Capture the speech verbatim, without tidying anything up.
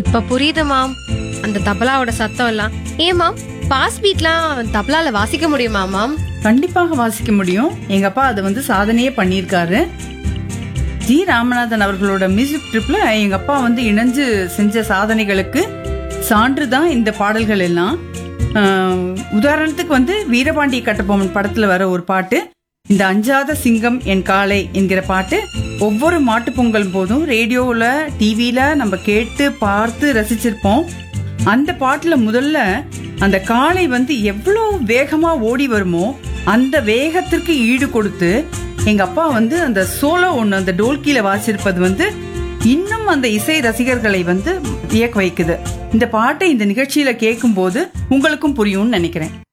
இப்ப புரியுது மாம். அந்த தபலாவோட சத்தம் எல்லாம். ஏன் மாம், பாஸ் பீட்லாம் தபலால வாசிக்க முடியுமா மாம்? கண்டிப்பாக வாசிக்க முடியும். எங்க அப்பா அதை வந்து சாதனையே பண்ணியிருக்காரு. ஜி ராமநாதன் அவர்களோட மியூசிக் ட்ரிப்ல எங்க அப்பா வந்து இணைஞ்சு செஞ்ச சாதனைகளுக்கு சான்று தான் இந்த பாடல்கள் எல்லாம். ஆஹ், உதாரணத்துக்கு வந்து வீரபாண்டிய கட்டபொம்மன் படத்துல வர ஒரு பாட்டு, இந்த அஞ்சாத சிங்கம் என் காளை என்கிற பாட்டு ஒவ்வொரு மாட்டு பொங்கல் போதும் ரேடியோவில் டிவியில நம்ம கேட்டு பார்த்து ரசிச்சிருப்போம். அந்த பாட்டுல முதல்ல அந்த காளை வந்து எவ்வளவு வேகமா ஓடி வருமோ அந்த வேகத்திற்கு ஈடு கொடுத்து எங்க அப்பா வந்து அந்த சோலோ ஒண்ணு அந்த டோல்கில வாசிச்சிருப்பது வந்து இன்னும் அந்த இசை ரசிகர்களை வந்து வியக்க வைக்குது. இந்த பாட்டை இந்த நிகழ்ச்சியில கேட்கும் போது உங்களுக்கும் புரியும்னு நினைக்கிறேன்.